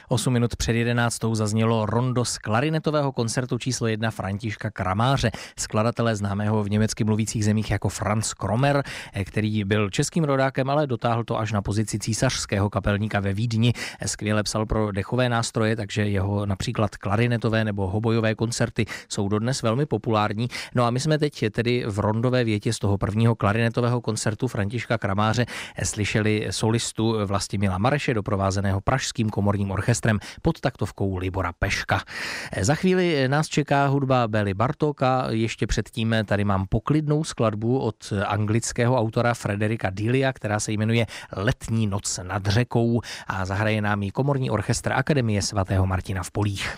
8 minut před 11. zaznělo rondo z klarinetového koncertu číslo 1 Františka Kramáře, skladatele známého v německy mluvících zemích jako Franz Krommer, který byl českým rodákem, ale dotáhl to až na pozici císařského kapelníka ve Vídni. Skvěle psal pro dechové nástroje, takže jeho například klarinetové nebo hobojové koncerty jsou dodnes velmi populární. No a my jsme teď tedy v rondové větě z toho prvního klarinetového koncertu Františka Kramáře slyšeli solistu Vlastimila Mareše, doprovázeného Pražským komorním orchestrem pod taktovkou Libora Peška. Za chvíli nás čeká hudba Bély Bartóka, ještě předtím tady mám poklidnou skladbu od anglického autora Frederika Dillia, která se jmenuje Letní noc nad řekou a zahraje nám ji komorní orchestr Akademie svatého Martina v Polích.